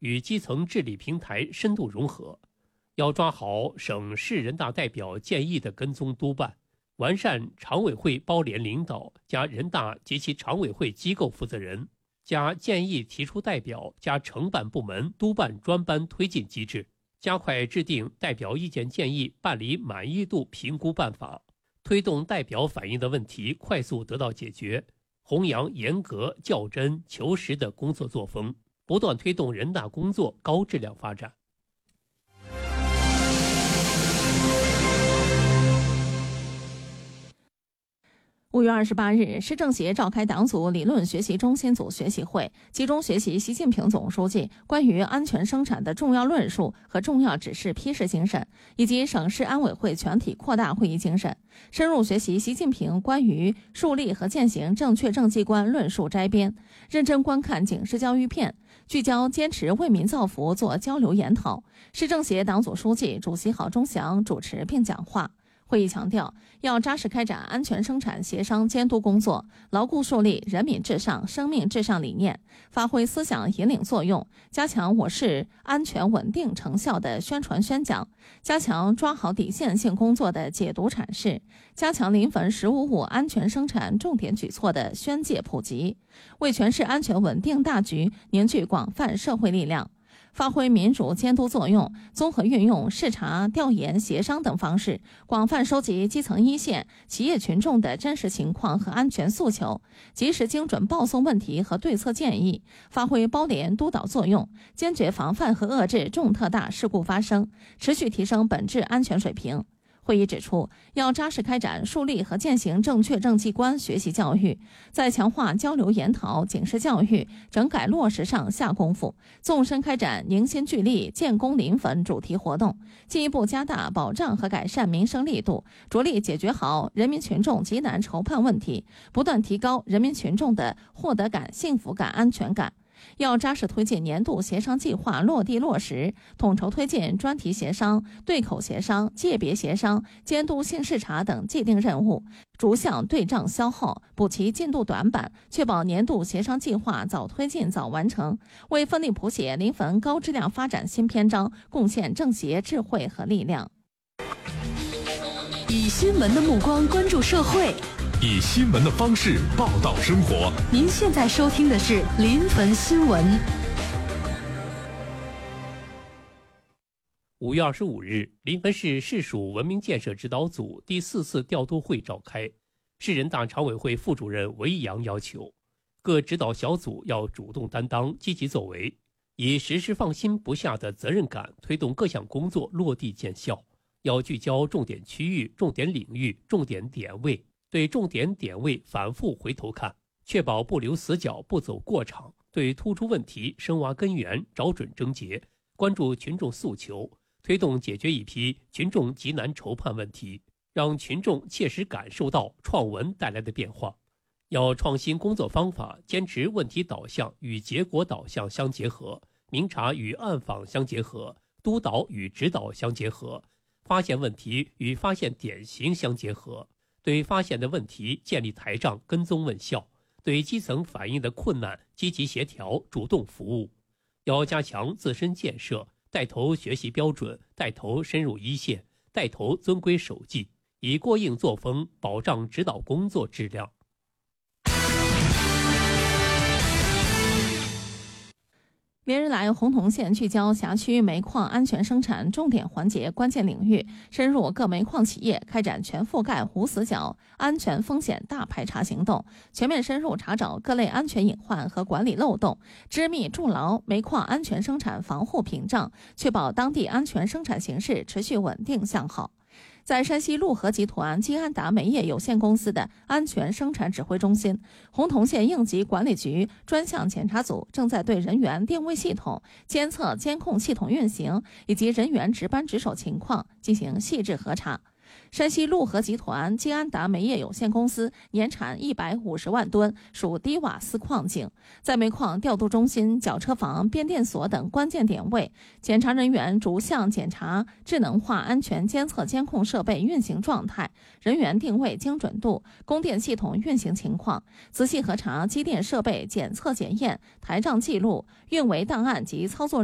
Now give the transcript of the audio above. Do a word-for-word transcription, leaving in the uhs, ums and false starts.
与基层治理平台深度融合，要抓好省市人大代表建议的跟踪督办，完善常委会包联领导加人大及其常委会机构负责人加建议提出代表加承办部门督办专班推进机制，加快制定代表意见建议办理满意度评估办法，推动代表反映的问题快速得到解决，弘扬严格、较真、求实的工作作风，不断推动人大工作高质量发展。 五月二十八日，市政协召开党组理论学习中心组学习会，集中学习习近平总书记关于安全生产的重要论述和重要指示批示精神，以及省市安委会全体扩大会议精神，深入学习习近平关于树立和践行正确政绩观论述摘编，认真观看警示教育片，聚焦坚持为民造福做交流研讨。市政协党组书记、主席郝忠祥主持并讲话。会议强调，要扎实开展安全生产协商监督工作，牢固树立人民至上、生命至上理念，发挥思想引领作用，加强我市安全稳定成效的宣传宣讲，加强抓好底线性工作的解读阐释，加强临汾“十五五”安全生产重点举措的宣介普及，为全市安全稳定大局凝聚广泛社会力量。发挥民主监督作用，综合运用视察、调研、协商等方式，广泛收集基层一线企业群众的真实情况和安全诉求，及时精准报送问题和对策建议，发挥包联督导作用，坚决防范和遏制重特大事故发生，持续提升本质安全水平。会议指出，要扎实开展树立和践行正确政绩观学习教育，在强化交流研讨、警示教育、整改落实上下功夫，纵深开展凝心聚力建功临汾主题活动，进一步加大保障和改善民生力度，着力解决好人民群众急难愁盼问题，不断提高人民群众的获得感、幸福感、安全感。要扎实推进年度协商计划落地落实，统筹推进专题协商、对口协商、界别协商、监督性视察等既定任务，逐项对账消耗，补齐进度短板，确保年度协商计划早推进早完成，为奋力谱写临汾高质量发展新篇章贡献政协智慧和力量。 以新闻的目光关注社会， 以新闻的方式报道生活。 您现在收听的是临汾新闻。 五月二十五日，临汾市市属文明建设指导组第四次调度会召开。市人大常委会副主任韦义阳要求，各指导小组要主动担当、积极作为，以时时放心不下的责任感推动各项工作落地见效。要聚焦重点区域、重点领域、重点点位，对重点点位反复回头看，确保不留死角、不走过场，对突出问题深挖根源、找准症结，关注群众诉求，推动解决一批群众急难愁盼问题，让群众切实感受到创文带来的变化。要创新工作方法，坚持问题导向与结果导向相结合，明察与暗访相结合，督导与指导相结合，发现问题与发现典型相结合，对发现的问题建立台账跟踪问效，对基层反映的困难积极协调主动服务。要加强自身建设，带头学习标准，带头深入一线，带头遵规守纪，以过硬作风保障指导工作质量。 连日来，洪洞县聚焦辖区煤矿安全生产重点环节关键领域，深入各煤矿企业，开展全覆盖无死角安全风险大排查行动，全面深入查找各类安全隐患和管理漏洞，织密筑牢煤矿安全生产防护屏障，确保当地安全生产形势持续稳定向好。在山西陆河集团金安达煤业有限公司的安全生产指挥中心，洪洞县应急管理局专项检查组正在对人员定位系统、监测监控系统运行以及人员值班值守情况进行细致核查。山西陆河集团金安达煤业有限公司年产一百五十万吨，属低瓦斯矿井，在煤矿调度中心、绞车房、变电所等关键点位，检查人员逐项检查智能化安全监测监控设备运行状态、人员定位精准度、供电系统运行情况，仔细核查机电设备检测检验、台账记录、运维档案及操作